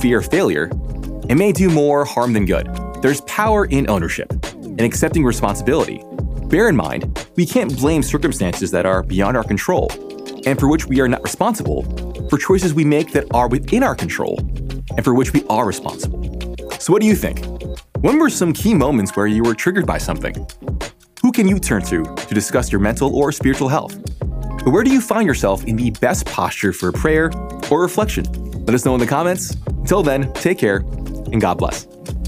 fear failure, it may do more harm than good. There's power in ownership and accepting responsibility. Bear in mind, we can't blame circumstances that are beyond our control and for which we are not responsible for choices we make that are within our control and for which we are responsible. So what do you think? When were some key moments where you were triggered by something? Who can you turn to discuss your mental or spiritual health? Or where do you find yourself in the best posture for prayer or reflection? Let us know in the comments. Until then, take care and God bless.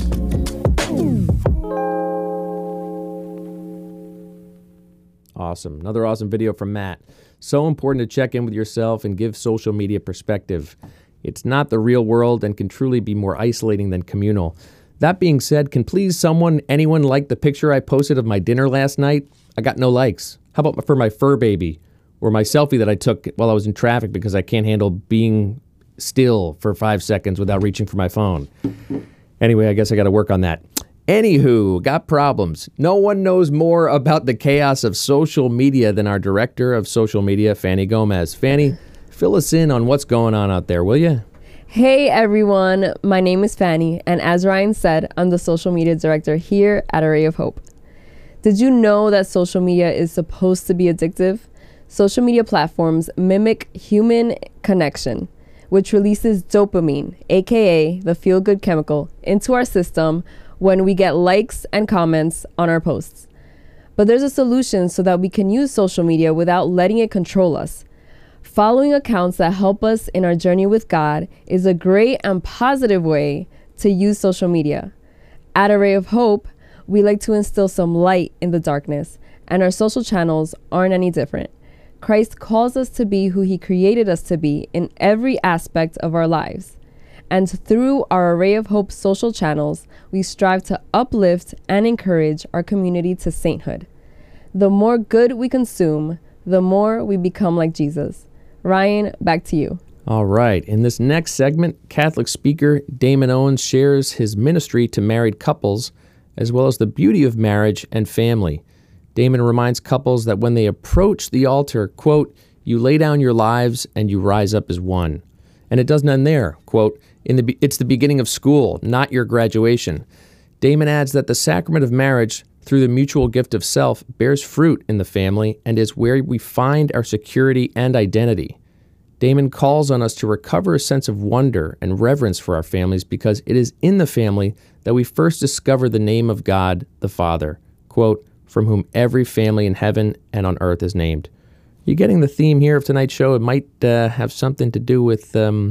Awesome. Another awesome video from Matt. So important to check in with yourself and give social media perspective. It's not the real world and can truly be more isolating than communal. That being said, can anyone like the picture I posted of my dinner last night? I got no likes. How about for my fur baby? Or my selfie that I took while I was in traffic because I can't handle being still for 5 seconds without reaching for my phone. Anyway, I guess I got to work on that. Anywho, got problems. No one knows more about the chaos of social media than our director of social media, Fanny Gomez. Fanny, fill us in on what's going on out there, will you? Hey everyone, my name is Fanny, and as Ryan said, I'm the social media director here at Array of Hope. Did you know that social media is supposed to be addictive? Social media platforms mimic human connection, which releases dopamine, aka the feel-good chemical, into our system when we get likes and comments on our posts. But there's a solution so that we can use social media without letting it control us. Following accounts that help us in our journey with God is a great and positive way to use social media. At Array of Hope, we like to instill some light in the darkness, and our social channels aren't any different. Christ calls us to be who he created us to be in every aspect of our lives. And through our Array of Hope social channels, we strive to uplift and encourage our community to sainthood. The more good we consume, the more we become like Jesus. Ryan, back to you. All right. In this next segment, Catholic speaker Damon Owens shares his ministry to married couples, as well as the beauty of marriage and family. Damon reminds couples that when they approach the altar, quote, you lay down your lives and you rise up as one. And it doesn't end there, quote, it's the beginning of school, not your graduation. Damon adds that the sacrament of marriage, through the mutual gift of self, bears fruit in the family and is where we find our security and identity. Damon calls on us to recover a sense of wonder and reverence for our families because it is in the family that we first discover the name of God, the Father, quote, from whom every family in heaven and on earth is named. You getting the theme here of tonight's show? It might have something to do with,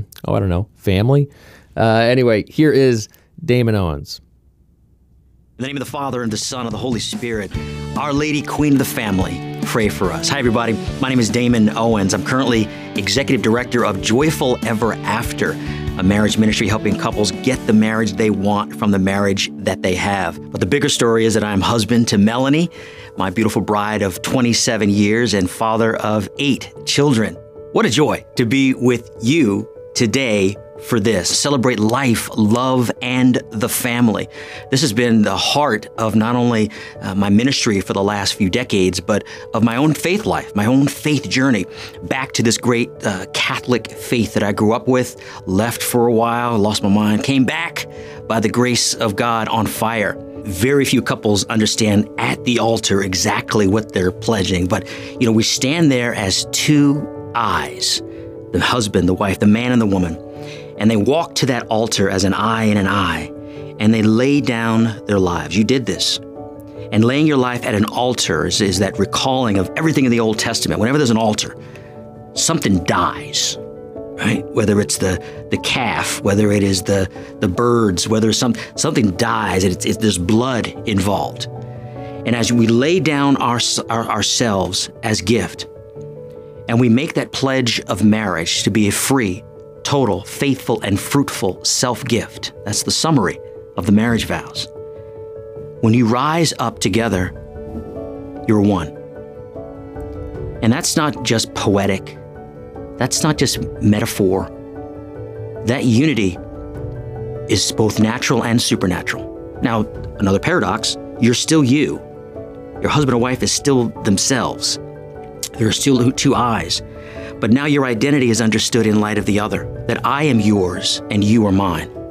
family. Anyway, here is Damon Owens. In the name of the Father, and the Son, and the Holy Spirit, Our Lady, Queen of the Family, pray for us. Hi, everybody. My name is Damon Owens. I'm currently Executive Director of Joyful Ever After, a marriage ministry helping couples get the marriage they want from the marriage that they have. But the bigger story is that I'm husband to Melanie, my beautiful bride of 27 years and father of 8 children. What a joy to be with you today for this. Celebrate life, love, and the family. This has been the heart of not only my ministry for the last few decades, but of my own faith life, my own faith journey back to this great Catholic faith that I grew up with, left for a while, lost my mind, came back by the grace of God on fire. Very few couples understand at the altar exactly what they're pledging, but we stand there as two eyes, the husband, the wife, the man and the woman. And they walk to that altar as an eye and an eye, and they lay down their lives. You did this. And laying your life at an altar is that recalling of everything in the Old Testament. Whenever there's an altar, something dies, right? Whether it's the calf, whether it is the birds, whether something dies, there's blood involved. And as we lay down ourselves as gift, and we make that pledge of marriage to be a free, total, faithful, and fruitful self-gift. That's the summary of the marriage vows. When you rise up together, you're one. And that's not just poetic. That's not just metaphor. That unity is both natural and supernatural. Now, another paradox, you're still you. Your husband and wife is still themselves. There are still two eyes. But now your identity is understood in light of the other, that I am yours and you are mine.